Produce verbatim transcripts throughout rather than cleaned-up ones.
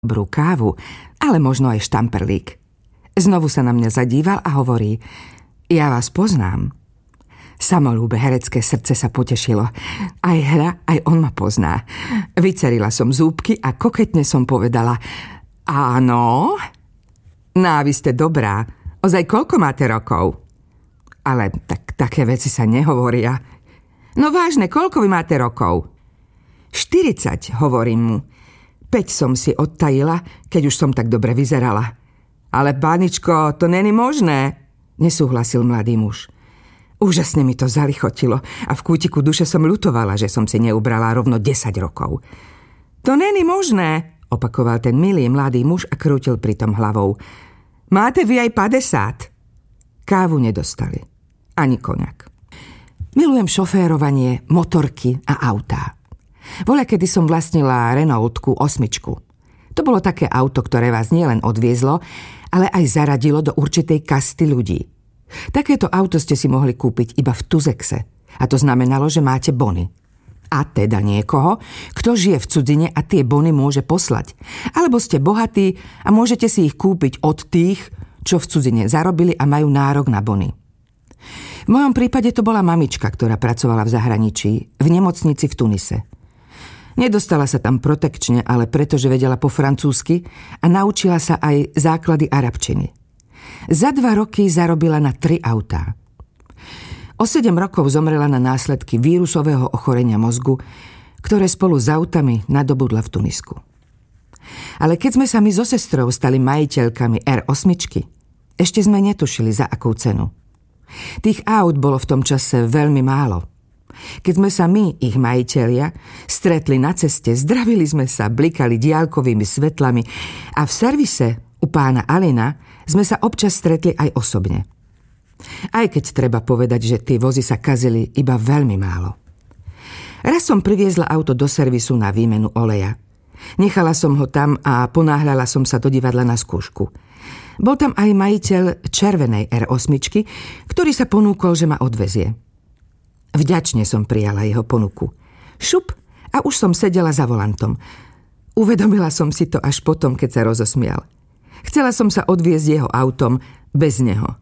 dobrú kávu, ale možno aj štamperlík. Znovu sa na mňa zadíval a hovorí: ja vás poznám. Samoľúbe herecké srdce sa potešilo. Aj hra, aj on ma pozná. Vycerila som zúbky a koketne som povedala: áno? No, vy ste dobrá. Ozaj, koľko máte rokov? Ale tak, také veci sa nehovoria. No vážne, koľko vy máte rokov? štyridsať, hovorím mu. päť som si odtajila, keď už som tak dobre vyzerala. Ale páničko, to není možné, nesúhlasil mladý muž. Úžasne mi to zalichotilo a v kútiku duše som ľutovala, že som si neubrala rovno desať rokov. To není možné, opakoval ten milý mladý muž a krútil pritom hlavou. Máte vy aj päťdesiat? Kávu nedostali. Ani koňak. Milujem šoférovanie, motorky a autá. Voľakedy som vlastnila Renaultku osmičku. To bolo také auto, ktoré vás nielen odviezlo, ale aj zaradilo do určitej kasty ľudí. Takéto auto ste si mohli kúpiť iba v Tuzexe. A to znamenalo, že máte bony. A teda niekoho, kto žije v cudzine a tie bony môže poslať. Alebo ste bohatí a môžete si ich kúpiť od tých, čo v cudzine zarobili a majú nárok na bony. V mojom prípade to bola mamička, ktorá pracovala v zahraničí, v nemocnici v Tunise. Nedostala sa tam protekčne, ale pretože vedela po francúzsky a naučila sa aj základy arabčiny. Za dva roky zarobila na tri autá. O sedem rokov zomrela na následky vírusového ochorenia mozgu, ktoré spolu s autami nadobudla v Tunisku. Ale keď sme sa my so sestrou stali majiteľkami er osem, ešte sme netušili, za akú cenu. Tých aut bolo v tom čase veľmi málo. Keď sme sa my, ich majitelia, stretli na ceste, zdravili sme sa, blikali diaľkovými svetlami a v servise u pána Alina sme sa občas stretli aj osobne. Aj keď treba povedať, že tie vozy sa kazili iba veľmi málo. Raz som priviezla auto do servisu na výmenu oleja. Nechala som ho tam a ponáhľala som sa do divadla na skúšku. Bol tam aj majiteľ červenej er osem, ktorý sa ponúkol, že ma odvezie. Vďačne som prijala jeho ponuku. Šup a už som sedela za volantom. Uvedomila som si to až potom, keď sa rozosmial. Chcela som sa odviezť jeho autom bez neho.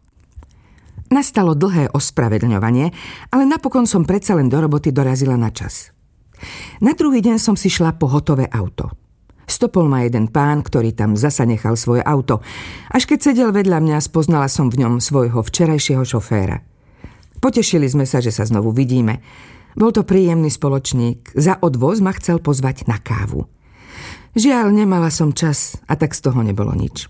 Nastalo dlhé ospravedlňovanie, ale napokon som predsa len do roboty dorazila na čas. Na druhý deň som si šla po hotové auto. Stopol ma jeden pán, ktorý tam zasa nechal svoje auto. Až keď sedel vedľa mňa, spoznala som v ňom svojho včerajšieho šoféra. Potešili sme sa, že sa znovu vidíme. Bol to príjemný spoločník. Za odvoz ma chcel pozvať na kávu. Žiaľ, nemala som čas a tak z toho nebolo nič.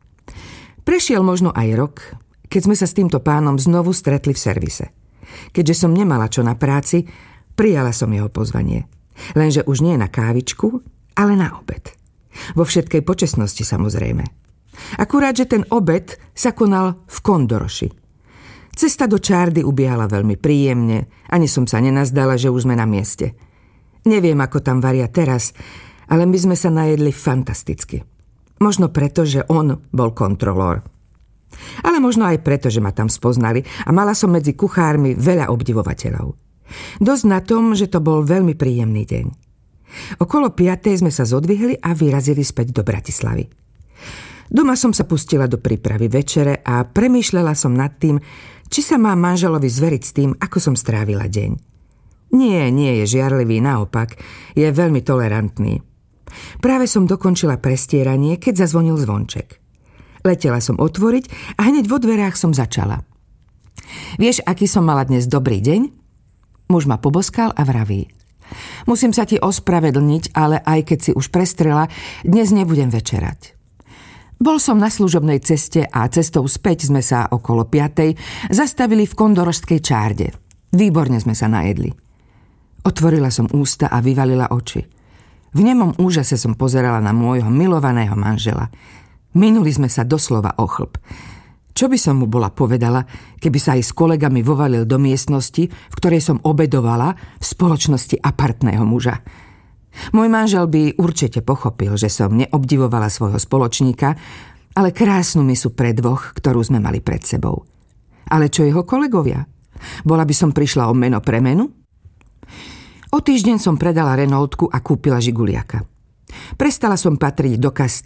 Prešiel možno aj rok, keď sme sa s týmto pánom znovu stretli v servise. Keďže som nemala čo na práci, prijala som jeho pozvanie. Lenže už nie na kávičku, ale na obed. Vo všetkej počestnosti, samozrejme. Akurát, že ten obed sa konal v Kondoroši. Cesta do Čárdy ubiehala veľmi príjemne, ani som sa nenazdala, že už sme na mieste. Neviem, ako tam varia teraz, ale my sme sa najedli fantasticky. Možno preto, že on bol kontrolór. Ale možno aj preto, že ma tam spoznali a mala som medzi kuchármi veľa obdivovateľov. Dosť na tom, že to bol veľmi príjemný deň. Okolo piatej sme sa zodvihli a vyrazili späť do Bratislavy. Doma som sa pustila do prípravy večere a premýšľala som nad tým, či sa mám manželovi zveriť s tým, ako som strávila deň. Nie, nie je žiarlivý, naopak, je veľmi tolerantný. Práve som dokončila prestieranie, keď zazvonil zvonček. Letela som otvoriť a hneď vo dverách som začala. Vieš, aký som mala dnes dobrý deň? Muž ma poboskal a vraví: musím sa ti ospravedlniť, ale aj keď si už prestrela, dnes nebudem večerať. Bol som na služobnej ceste a cestou späť sme sa okolo piatej zastavili v Kondorošskej Čárde. Výborne sme sa najedli. Otvorila som ústa a vyvalila oči. V nemom úžase som pozerala na môjho milovaného manžela. Minuli sme sa doslova o chlb. Čo by som mu bola povedala, keby sa aj s kolegami vovalil do miestnosti, v ktorej som obedovala v spoločnosti apartného muža? Môj manžel by určite pochopil, že som neobdivovala svojho spoločníka, ale krásnu misu pre dvoch, ktorú sme mali pred sebou. Ale čo jeho kolegovia? Bola by som prišla o meno pre menu? O týždeň som predala Renaultku a kúpila Žiguliaka. Prestala som patriť do kasty